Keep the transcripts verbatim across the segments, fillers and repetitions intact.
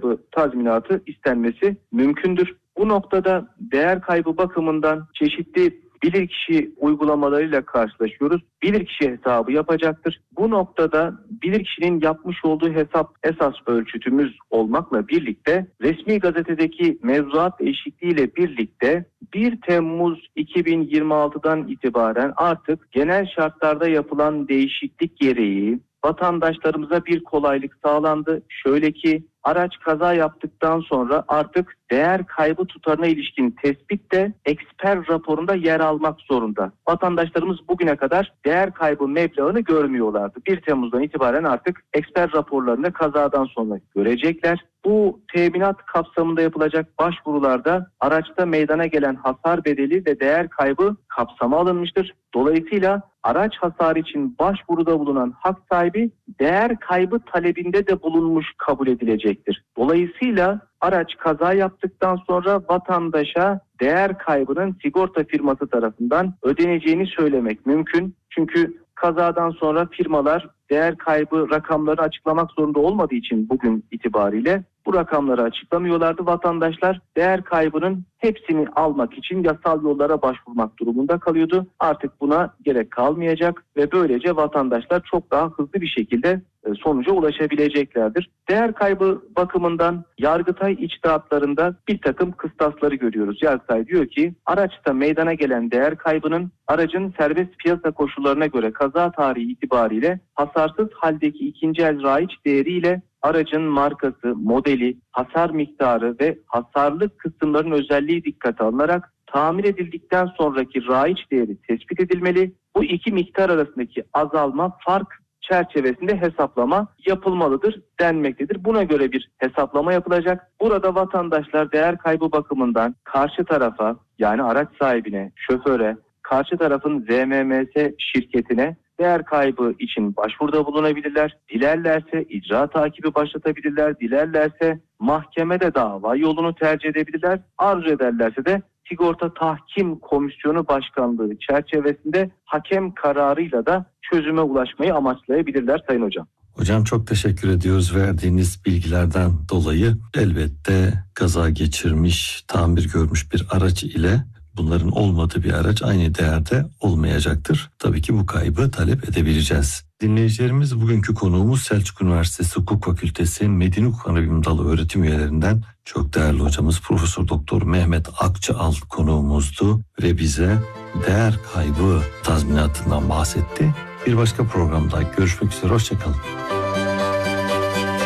kaybı tazminatı istenmesi mümkündür. Bu noktada değer kaybı bakımından çeşitli bilirkişi uygulamalarıyla karşılaşıyoruz. Bilirkişi hesabı yapacaktır. Bu noktada bilirkişinin yapmış olduğu hesap esas ölçütümüz olmakla birlikte resmi gazetedeki mevzuat değişikliğiyle birlikte bir Temmuz iki bin yirmi altıdan itibaren artık genel şartlarda yapılan değişiklik gereği vatandaşlarımıza bir kolaylık sağlandı. Şöyle ki araç kaza yaptıktan sonra artık değer kaybı tutarına ilişkin tespit de eksper raporunda yer almak zorunda. Vatandaşlarımız bugüne kadar değer kaybı meblağını görmüyorlardı. bir Temmuz'dan itibaren artık eksper raporlarını kazadan sonra görecekler. Bu teminat kapsamında yapılacak başvurularda araçta meydana gelen hasar bedeli ve değer kaybı kapsama alınmıştır. Dolayısıyla araç hasarı için başvuruda bulunan hak sahibi değer kaybı talebinde de bulunmuş kabul edilecektir. Dolayısıyla araç kaza yaptıktan sonra vatandaşa değer kaybının sigorta firması tarafından ödeneceğini söylemek mümkün. Çünkü kazadan sonra firmalar değer kaybı rakamları açıklamak zorunda olmadığı için bugün itibariyle bu rakamları açıklamıyorlardı. Vatandaşlar değer kaybının hepsini almak için yasal yollara başvurmak durumunda kalıyordu. Artık buna gerek kalmayacak ve böylece vatandaşlar çok daha hızlı bir şekilde sonuca ulaşabileceklerdir. Değer kaybı bakımından Yargıtay içtihatlarında bir takım kıstasları görüyoruz. Yargıtay diyor ki araçta meydana gelen değer kaybının aracın serbest piyasa koşullarına göre kaza tarihi itibariyle hasarsız haldeki ikinci el raiç değeriyle aracın markası, modeli, hasar miktarı ve hasarlı kısımların özelliği dikkate alınarak tamir edildikten sonraki raiç değeri tespit edilmeli. Bu iki miktar arasındaki azalma fark çerçevesinde hesaplama yapılmalıdır denmektedir. Buna göre bir hesaplama yapılacak. Burada vatandaşlar değer kaybı bakımından karşı tarafa, yani araç sahibine, şoföre, karşı tarafın Z M M S şirketine değer kaybı için başvuruda bulunabilirler. Dilerlerse icra takibi başlatabilirler. Dilerlerse mahkemede dava yolunu tercih edebilirler. Arzu ederlerse de Sigorta Tahkim Komisyonu Başkanlığı çerçevesinde hakem kararıyla da çözüme ulaşmayı amaçlayabilirler Sayın Hocam. Hocam çok teşekkür ediyoruz verdiğiniz bilgilerden dolayı. Elbette kaza geçirmiş, tamir görmüş bir araç ile bunların olmadığı bir araç aynı değerde olmayacaktır. Tabii ki bu kaybı talep edebileceğiz. Dinleyicilerimiz, bugünkü konuğumuz Selçuk Üniversitesi Hukuk Fakültesi Medeni Hukuk Anabilim Dalı öğretim üyelerinden çok değerli hocamız Profesör Doktor Mehmet Akçaal konuğumuzdu ve bize değer kaybı tazminatından bahsetti. Bir başka programda görüşmek üzere, hoşçakalın.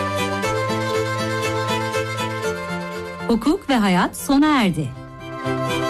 Hukuk ve hayat sona erdi.